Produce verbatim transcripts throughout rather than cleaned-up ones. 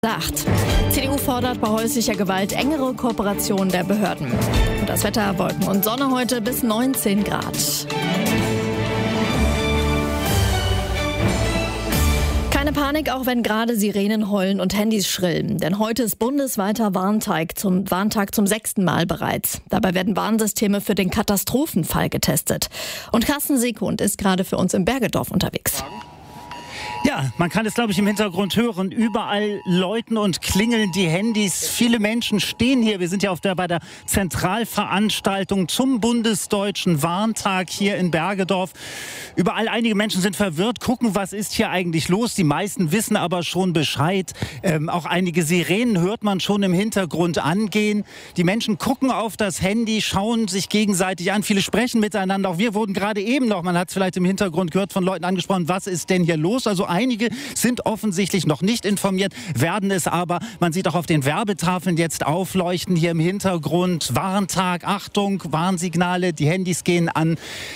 acht. C D U fordert bei häuslicher Gewalt engere Kooperation der Behörden. Und das Wetter, Wolken und Sonne heute bis neunzehn Grad. Keine Panik, auch wenn gerade Sirenen heulen und Handys schrillen. Denn heute ist bundesweiter Warntag zum, Warntag zum sechsten Mal bereits. Dabei werden Warnsysteme für den Katastrophenfall getestet. Und Carsten Seekund ist gerade für uns im Bergedorf unterwegs. Ja, man kann es, glaube ich, im Hintergrund hören. Überall läuten und klingeln die Handys. Viele Menschen stehen hier. Wir sind ja auf der, bei der Zentralveranstaltung zum bundesdeutschen Warntag hier in Bergedorf. Überall einige Menschen sind verwirrt, gucken, was ist hier eigentlich los. Die meisten wissen aber schon Bescheid. Ähm, auch einige Sirenen hört man schon im Hintergrund angehen. Die Menschen gucken auf das Handy, schauen sich gegenseitig an. Viele sprechen miteinander. Auch wir wurden gerade eben noch, man hat es vielleicht im Hintergrund gehört, von Leuten angesprochen, was ist denn hier los? Also einige sind offensichtlich noch nicht informiert, werden es aber. Man sieht auch auf den Werbetafeln jetzt aufleuchten hier im Hintergrund. Warntag, Achtung, Warnsignale, die Handys gehen an.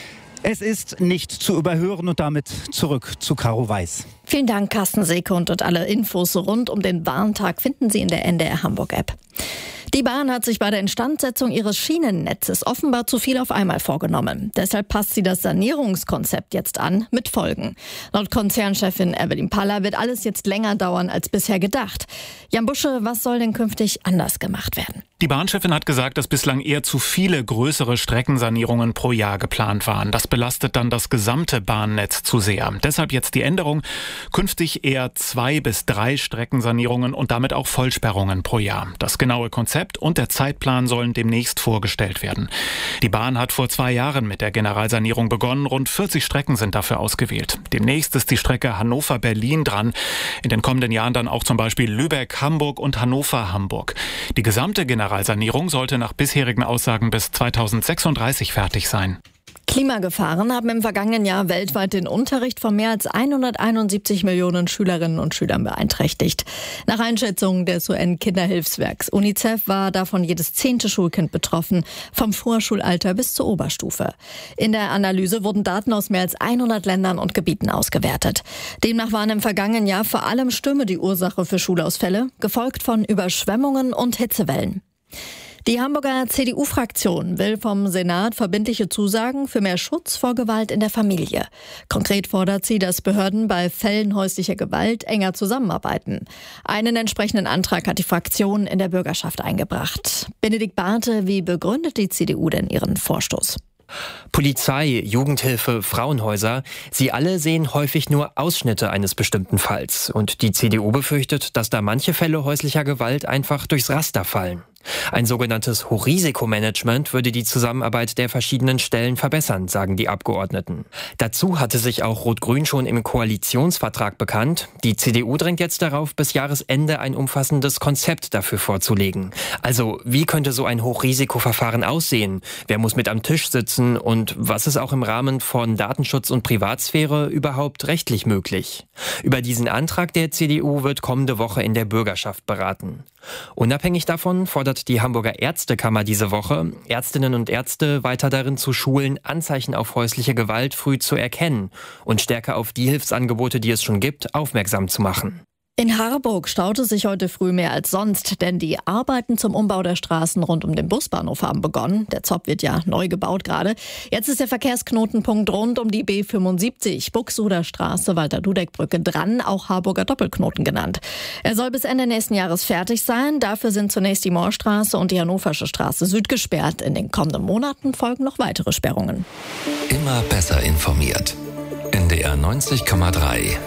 Es ist nicht zu überhören und damit zurück zu Caro Weiß. Vielen Dank, Carsten Seekund, und alle Infos rund um den Warntag finden Sie in der N D R Hamburg-App. Die Bahn hat sich bei der Instandsetzung ihres Schienennetzes offenbar zu viel auf einmal vorgenommen. Deshalb passt sie das Sanierungskonzept jetzt an, mit Folgen. Laut Konzernchefin Evelyn Paller wird alles jetzt länger dauern als bisher gedacht. Jan Busche, was soll denn künftig anders gemacht werden? Die Bahnchefin hat gesagt, dass bislang eher zu viele größere Streckensanierungen pro Jahr geplant waren. Das belastet dann das gesamte Bahnnetz zu sehr. Deshalb jetzt die Änderung. Künftig eher zwei bis drei Streckensanierungen und damit auch Vollsperrungen pro Jahr. Das genaue Konzept und der Zeitplan sollen demnächst vorgestellt werden. Die Bahn hat vor zwei Jahren mit der Generalsanierung begonnen. Rund vierzig Strecken sind dafür ausgewählt. Demnächst ist die Strecke Hannover-Berlin dran. In den kommenden Jahren dann auch zum Beispiel Lübeck-Hamburg und Hannover-Hamburg. Die gesamte Generalsanierung sollte nach bisherigen Aussagen bis zweitausendsechsunddreißig fertig sein. Klimagefahren haben im vergangenen Jahr weltweit den Unterricht von mehr als hunderteinundsiebzig Millionen Schülerinnen und Schülern beeinträchtigt. Nach Einschätzungen des U N-Kinderhilfswerks UNICEF war davon jedes zehnte Schulkind betroffen, vom Vorschulalter bis zur Oberstufe. In der Analyse wurden Daten aus mehr als hundert Ländern und Gebieten ausgewertet. Demnach waren im vergangenen Jahr vor allem Stürme die Ursache für Schulausfälle, gefolgt von Überschwemmungen und Hitzewellen. Die Hamburger C D U-Fraktion will vom Senat verbindliche Zusagen für mehr Schutz vor Gewalt in der Familie. Konkret fordert sie, dass Behörden bei Fällen häuslicher Gewalt enger zusammenarbeiten. Einen entsprechenden Antrag hat die Fraktion in der Bürgerschaft eingebracht. Benedikt Barthe, wie begründet die C D U denn ihren Vorstoß? Polizei, Jugendhilfe, Frauenhäuser, sie alle sehen häufig nur Ausschnitte eines bestimmten Falls. Und die C D U befürchtet, dass da manche Fälle häuslicher Gewalt einfach durchs Raster fallen. Ein sogenanntes Hochrisikomanagement würde die Zusammenarbeit der verschiedenen Stellen verbessern, sagen die Abgeordneten. Dazu hatte sich auch Rot-Grün schon im Koalitionsvertrag bekannt. Die C D U drängt jetzt darauf, bis Jahresende ein umfassendes Konzept dafür vorzulegen. Also, wie könnte so ein Hochrisikoverfahren aussehen? Wer muss mit am Tisch sitzen? Und was ist auch im Rahmen von Datenschutz und Privatsphäre überhaupt rechtlich möglich? Über diesen Antrag der C D U wird kommende Woche in der Bürgerschaft beraten. Unabhängig davon fordert die Hamburger Ärztekammer diese Woche, Ärztinnen und Ärzte weiter darin zu schulen, Anzeichen auf häusliche Gewalt früh zu erkennen und stärker auf die Hilfsangebote, die es schon gibt, aufmerksam zu machen. In Harburg staute sich heute früh mehr als sonst, denn die Arbeiten zum Umbau der Straßen rund um den Busbahnhof haben begonnen. Der Zopp wird ja neu gebaut gerade. Jetzt ist der Verkehrsknotenpunkt rund um die B fünfundsiebzig, Buxtehuder Straße, Walter-Dudek-Brücke dran, auch Harburger Doppelknoten genannt. Er soll bis Ende nächsten Jahres fertig sein. Dafür sind zunächst die Moorstraße und die Hannoversche Straße Süd gesperrt. In den kommenden Monaten folgen noch weitere Sperrungen. Immer besser informiert. N D R neunzig Komma drei.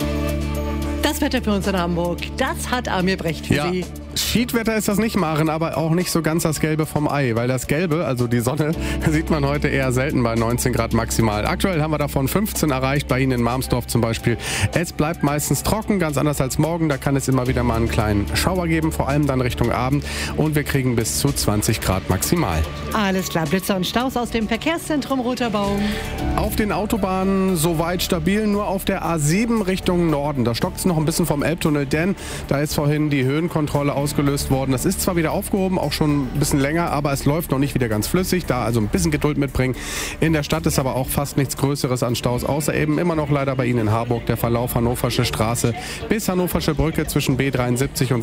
Das Wetter für uns in Hamburg, das hat Amir Brecht für ja. Sie. Schiedwetter ist das nicht, Maren, aber auch nicht so ganz das Gelbe vom Ei, weil das Gelbe, also die Sonne, sieht man heute eher selten bei neunzehn Grad maximal. Aktuell haben wir davon fünfzehn erreicht, bei Ihnen in Marmsdorf zum Beispiel. Es bleibt meistens trocken, ganz anders als morgen, da kann es immer wieder mal einen kleinen Schauer geben, vor allem dann Richtung Abend, und wir kriegen bis zu zwanzig Grad maximal. Alles klar, Blitzer und Staus aus dem Verkehrszentrum Roter Baum. Auf den Autobahnen soweit stabil, nur auf der A sieben Richtung Norden. Da stockt es noch ein bisschen vom Elbtunnel, denn da ist vorhin die Höhenkontrolle aus ausgelöst worden. Das ist zwar wieder aufgehoben, auch schon ein bisschen länger, aber es läuft noch nicht wieder ganz flüssig. Da also ein bisschen Geduld mitbringen. In der Stadt ist aber auch fast nichts Größeres an Staus, außer eben immer noch leider bei Ihnen in Harburg der Verlauf Hannoversche Straße bis Hannoversche Brücke zwischen B dreiundsiebzig und